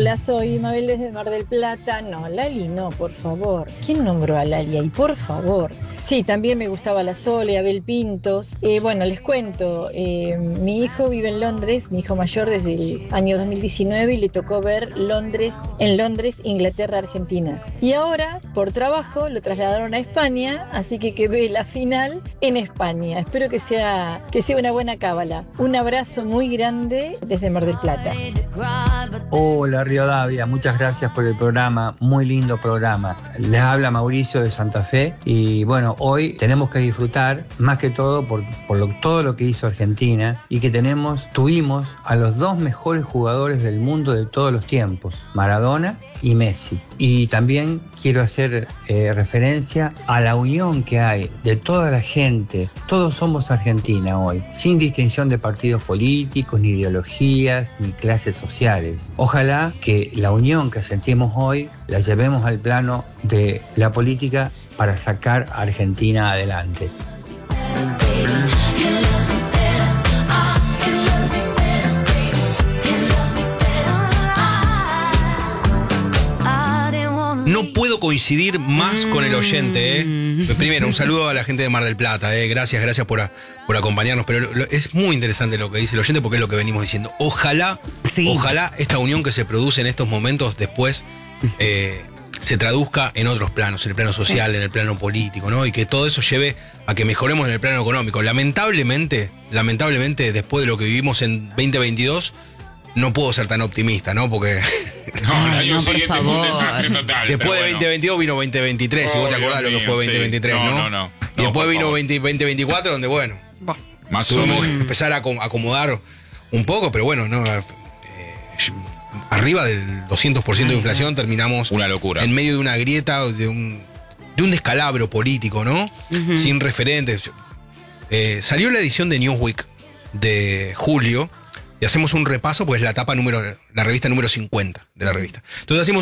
Hola, soy Mabel desde Mar del Plata. No, Lali no, por favor. ¿Quién nombró a Lali ahí? Por favor. Sí, también me gustaba la Sole, Abel Pintos. Bueno, les cuento, mi hijo vive en Londres, mi hijo mayor desde el año 2019 y le tocó ver en Londres, Inglaterra, Argentina. Y ahora, por trabajo, lo trasladaron a España, así que ve la final en España. Espero que sea una buena cábala. Un abrazo muy grande desde Mar del Plata. Hola Rivadavia, muchas gracias por el programa, muy lindo programa. Les habla Mauricio de Santa Fe y bueno, hoy tenemos que disfrutar más que todo por todo lo que hizo Argentina y que tuvimos a los dos mejores jugadores del mundo de todos los tiempos, Maradona y Messi. Y también quiero hacer referencia a la unión que hay de toda la gente. Todos somos Argentina hoy, sin distinción de partidos políticos, ni ideologías, ni clases sociales. Ojalá que la unión que sentimos hoy la llevemos al plano de la política para sacar a Argentina adelante. No puedo coincidir más con el oyente, Primero, un saludo a la gente de Mar del Plata, Gracias por acompañarnos. Pero es muy interesante lo que dice el oyente porque es lo que venimos diciendo. Ojalá esta unión que se produce en estos momentos después se traduzca en otros planos, en el plano social, en el plano político, ¿no? Y que todo eso lleve a que mejoremos en el plano económico. Lamentablemente, después de lo que vivimos en 2022, no puedo ser tan optimista, ¿no? Porque No, el año siguiente fue un desastre total. Después de 2022 vino 2023, si vos te acordás de lo que fue 2023, ¿no? Y después vino 2024, donde, bueno, más o tuvimos menos que empezar a acomodar un poco, pero bueno, no, arriba del 200% de inflación terminamos una locura. En medio de una grieta, de un descalabro político, ¿no? Sin referentes. Salió la edición de Newsweek de julio y hacemos un repaso, pues la revista número 50 de la revista. Entonces hacemos